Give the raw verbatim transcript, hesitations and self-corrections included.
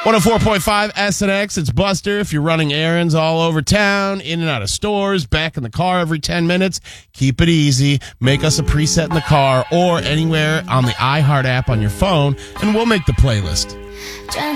one oh four point five S N X, it's Buster. If you're running errands all over town, in and out of stores, back in the car every ten minutes, keep it easy. Make us a preset in the car or anywhere on the iHeart app on your phone, and we'll make the playlist.